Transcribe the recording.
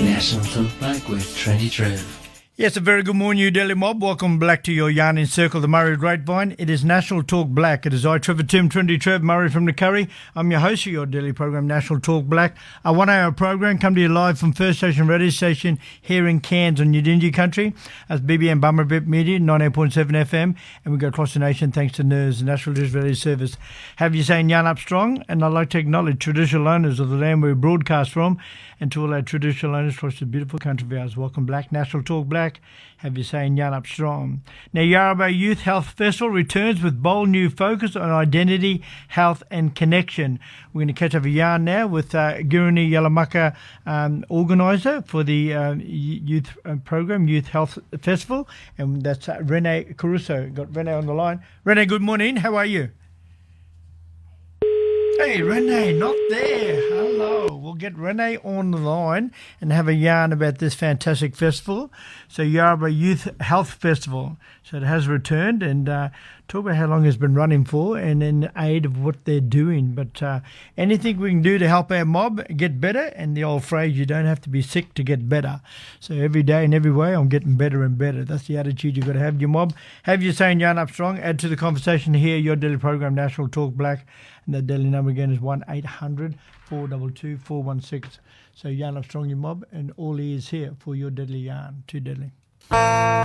National Talk Black with Trendy Trev. Yes, a very good morning, New Delhi mob. Welcome back to your Yarn in Circle, the Murray Grapevine. It is National Talk Black. It is I, Trevor Tim, Trendy Trev, Murray from the Curry. I'm your host of your daily program, National Talk Black. A 1 hour program come to you live from First Station Radio Station here in Cairns on Yidinji country. That's BBM Bummerbip Media, 98.7 FM. And we go across the nation thanks to NERS, the National Disability Service. Have you saying Yarn Up Strong? And I'd like to acknowledge traditional owners of the land we broadcast from. And to all our traditional owners across the beautiful country of ours, welcome back. National Talk Black. Have you saying Yarn Up Strong? Now, Yarrabah Youth Health Festival returns with bold new focus on identity, health and connection. We're going to catch up a yarn now with Giruni Yalamaka organiser for the youth program, Youth Health Festival, and that's Renee Caruso. Got Renee on the line. Renee, good morning. How are you? Hey, Renee, not there. Hello. We'll get Renee on the line and have a yarn about this fantastic festival. So, Yarrabah Youth Health Festival. So, it has returned and talk about how long it's been running for and in aid of what they're doing. But anything we can do to help our mob get better, and the old phrase, you don't have to be sick to get better. So, every day and every way, I'm getting better and better. That's the attitude you've got to have, your mob. Have you saying Yarn Up Strong. Add to the conversation here, your daily program, National Talk Black. And the daily number again is 1-800-422-416. So Yarn Up Strong, your mob, and all ears here for your deadly yarn. Too deadly.